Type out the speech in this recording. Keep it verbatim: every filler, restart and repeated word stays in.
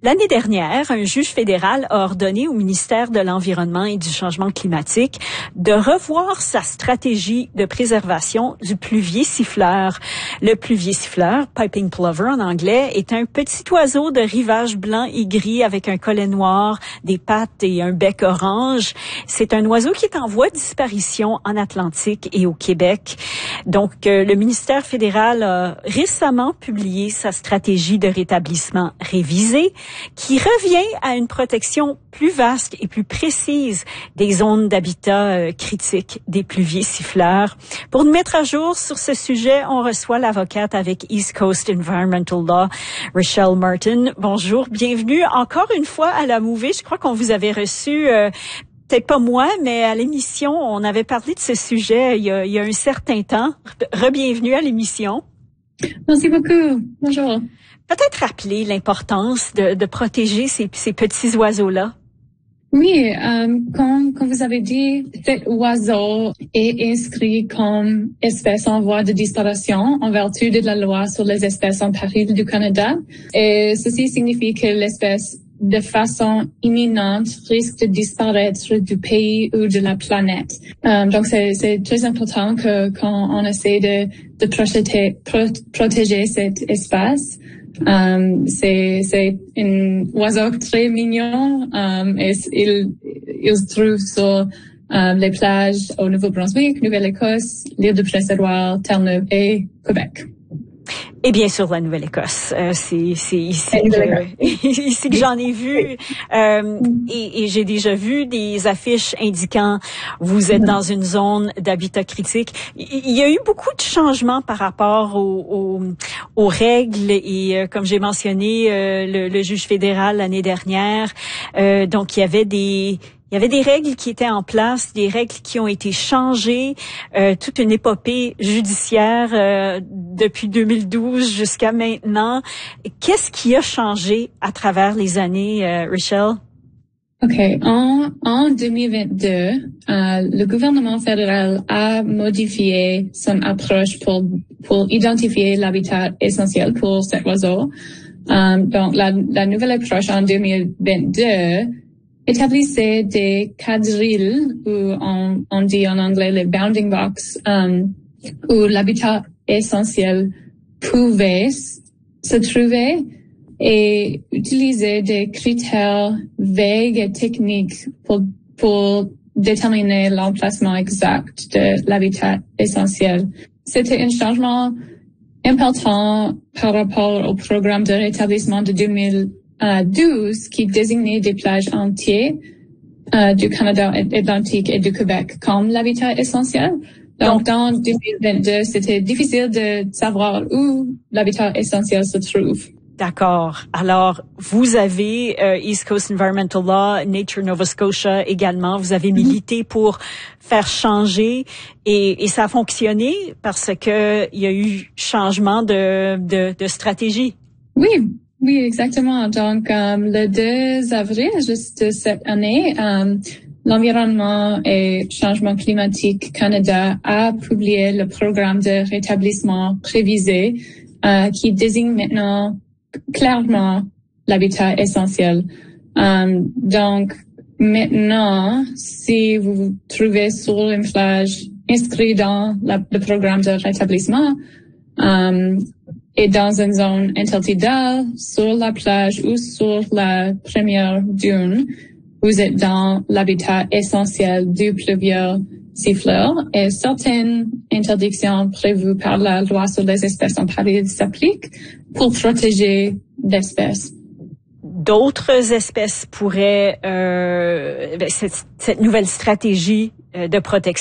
L'année dernière, un juge fédéral a ordonné au ministère de l'Environnement et du Changement climatique de revoir sa stratégie de préservation du pluvier siffleur. Le pluvier siffleur, piping plover en anglais, est un petit oiseau de rivage blanc et gris avec un collet noir, des pattes et un bec orange. C'est un oiseau qui est en voie de disparition en Atlantique et au Québec. Donc, euh, le ministère fédéral a récemment publié sa stratégie de rétablissement révisée, qui revient à une protection plus vaste et plus précise des zones d'habitat euh, critiques des pluviers siffleurs. Pour nous mettre à jour sur ce sujet, on reçoit l'avocate avec East Coast Environmental Law, Richelle Martin. Bonjour, bienvenue encore une fois à la Mouvée. Je crois qu'on vous avait reçu... Euh, Peut-être pas moi, mais à l'émission, on avait parlé de ce sujet il y a, il y a un certain temps. Re-bienvenue à l'émission. Merci beaucoup. Bonjour. Peut-être rappeler l'importance de, de protéger ces, ces petits oiseaux-là. Oui, euh, comme, comme vous avez dit, cet oiseau est inscrit comme espèce en voie de disparition en vertu de la loi sur les espèces en péril du Canada. Et ceci signifie que l'espèce de façon imminente risque de disparaître du pays ou de la planète. Um, donc c'est, c'est très important que quand on essaie de, de protéger, pro, protéger cet espace. Um, c'est, c'est un oiseau très mignon. Um, et il, il se trouve sur um, les plages au Nouveau-Brunswick, Nouvelle-Écosse, l'île de Prince-Édouard, Terre-Neuve et Québec. Et bien sûr, la Nouvelle-Écosse. Euh, c'est, c'est ici que, ici que j'en ai vu. Euh, et, et j'ai déjà vu des affiches indiquant vous êtes dans une zone d'habitat critique. Il y a eu beaucoup de changements par rapport aux, aux, aux règles et, euh, comme j'ai mentionné, euh, le, le juge fédéral l'année dernière. Euh, donc, il y avait des... Il y avait des règles qui étaient en place, des règles qui ont été changées, euh, toute une épopée judiciaire euh, depuis deux mille douze jusqu'à maintenant. Qu'est-ce qui a changé à travers les années, euh, Richelle? OK. En, en deux mille vingt-deux, euh, le gouvernement fédéral a modifié son approche pour, pour identifier l'habitat essentiel pour cet oiseau. Um, donc, la, la nouvelle approche en deux mille vingt-deux établissait des quadrilles, ou on, on dit en anglais les bounding box, um, où l'habitat essentiel pouvait se trouver et utiliser des critères vagues et techniques pour, pour déterminer l'emplacement exact de l'habitat essentiel. C'était un changement important par rapport au programme de rétablissement de deux mille douze qui désignait des plages entières euh, du Canada Atlantique et du Québec comme l'habitat essentiel. Donc, dans deux mille vingt-deux, c'était difficile de savoir où l'habitat essentiel se trouve. D'accord. Alors, vous avez euh, East Coast Environmental Law, Nature Nova Scotia également. Vous avez milité pour faire changer et, et ça a fonctionné parce que il y a eu changement de, de, de stratégie. Oui. Oui, exactement. Donc, um, le deux avril, juste cette année, um, l'Environnement et Changement climatique Canada a publié le programme de rétablissement prévisé uh, qui désigne maintenant clairement l'habitat essentiel. Um, donc, maintenant, si vous vous trouvez sur une plage inscrite dans la, le programme de rétablissement, um, et dans une zone intertidale, sur la plage ou sur la première dune, vous êtes dans l'habitat essentiel du pluvieux siffleur et certaines interdictions prévues par la loi sur les espèces en péril s'appliquent pour protéger l'espèce. D'autres espèces pourraient, euh, cette, cette nouvelle stratégie de protection